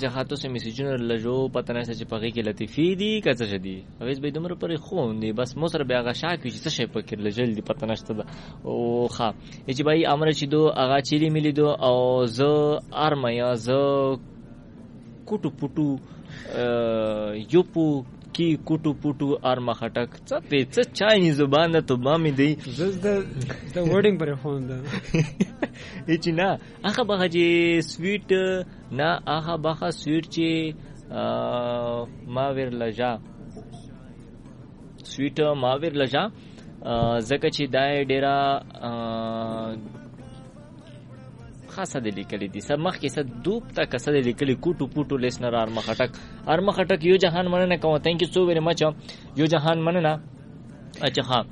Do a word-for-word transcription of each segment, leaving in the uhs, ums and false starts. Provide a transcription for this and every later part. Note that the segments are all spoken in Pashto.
اچھا خاطو سے میسیجونه لجو پته نه چې پغې کې لطیفي دي که څه شدي اوس به دومره پرې خون دي بس مو سره بیا غشا کوي چې څه شي پکې لجل دي پته نشته ده او ښه چې بای امر چې دو هغه چيلي ملي دو او زه ارمیا زه کوټو پټو یوپو کی کوټو پټو ارما خټک څه په څه چاینی زبان ته مامي دی زه د ورډینګ پر فون ده هیڅ نه هغه به چې سویټ نه هغه به سویټ چې ما ور لجا سویټ ما ور لجا زکه چې دای ډیرا خاصه د لیکلې دي سر مخ کې څه دوب تا کسه د لیکلې کوټو پټو لیسنر ارما خټک ارما خټک یو جهان مننه کوم تhank you so very much یو جهان مننه اچھا ها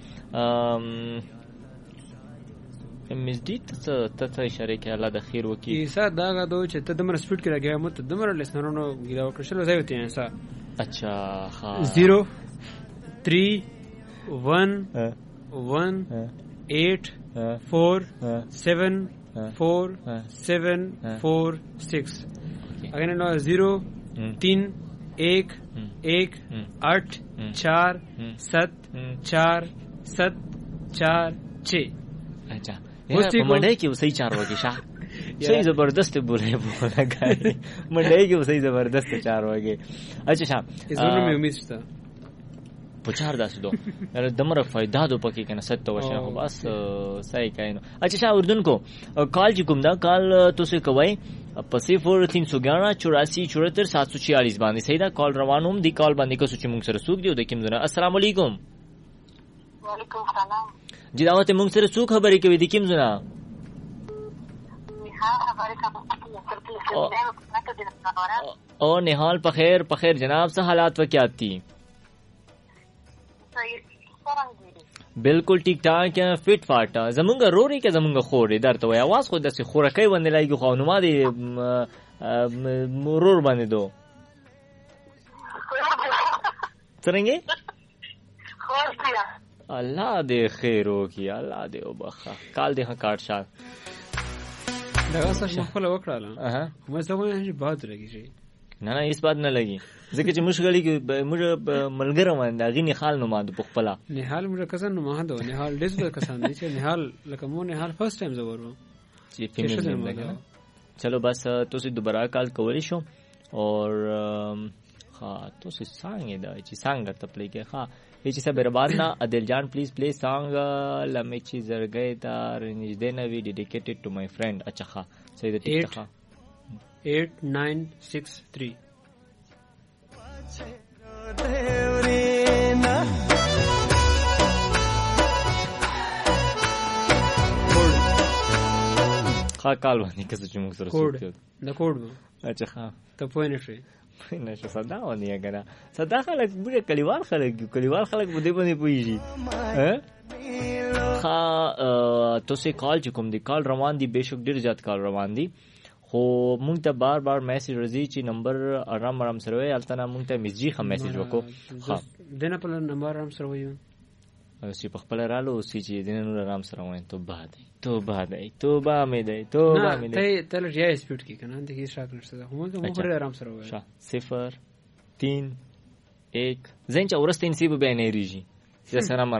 مز دي ته ته اشاره کې الله د خیر وکي ایسا دا غدو چې ته دمر سپیډ کې راګیا مت دمر لیسنرونو ګیلا وکړل ځای وته ایسا اچھا ها zero three one one eight four seven four seven four six अगर ना zero तीन एक एक आठ चार सात चार सात चार छः अच्छा ये मंडे की सही चार बजे शाह सही जबरदस्त बोले बोला गाय मंडे की सही जबरदस्त चार बजे अच्छा शाह इसमें में उम्मीद था پچار داسې دو دمره فائدہ دو پکې کنه ست تو وشه خو بس صحیح کاینو اچھا شاه اردن کو کال چې کوم دا کال تاسو کوي په صفر تین سو گیارہ چوراسی چوہتر سات سو چھیالیس باندې صحیح دا کال روانوم دی کال باندې کو سوچ مونږ سره سوق دی د کوم زنه السلام علیکم وعلیکم السلام جی دعوت مونږ سره سوق خبرې کوي د کوم زنه او نهال پخیر پخیر جناب سے حالات و کیا تھی بالکل ٹھیک ٹھاک ہے فٹ فاٹ زمونږ روري کې زمونږ خورې درته وای आवाज خو داسې خورکې باندې لایګو خو نو ما دي مرور باندې دو څنګه الله دې خیر وکي الله دې وبخا کال دې کاټ شات دا څه خپل وکړاله ها مې څه وایي باد لګی نه نه هیڅ بات نه لګي ځکه چې مشغلي کې موږ ملګری باندې غینی حال نو ما د پخپلا نه حال موږ کسان نو ما ده نه حال ډیس به کسان دي چې نه حال لکه مو نه حال فرست ټایم زورو چې فیمل چلو بس تاسو دوباره کال کولی شو اور ها تاسو څنګه دا چې څنګه ته پلی کې ها چې سبه برباد نه عادل جان پلیز پلی سانګ لمه چې زرګې تار نږدې نه وی ډیډیکیټډ ټو مای فرند اچھا ها صحیح ده ټیک ها eight nine six three خا کال باندې کس چې موږ سره کوډ د کوډ اچھا ها ته پوه نه شئ نه څه صدا ونی اګرا صدا خلک به کلیوال خلک کلیوال خلک بده باندې پويږي ها خا تو سه کال چې کوم دی کال روان دي بهشک ډیر زیات کال روان دي خو مونږ ته بار بار میسج راځي چې نمبر آرام آرام سره وي البته مونږ ته میسج هم میسج وکړو ها دنه په نمبر آرام سره وي او چې په خپل رالو سې چې دنه نور آرام سره وای ته بعد تو بعد توبه مې دی توبه مې دی ته تل ریای سپیډ کې کنه ته هیڅ شاک نشته هم ته مو پر آرام سره وای صفر تین ایک زين چې ورسته انسیب به نه ریږي چې سره